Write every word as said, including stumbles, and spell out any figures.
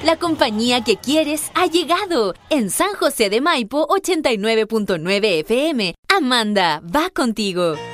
La compañía que quieres ha llegado. En San José de Maipo, ochenta y nueve punto nueve F M. Amanda va contigo.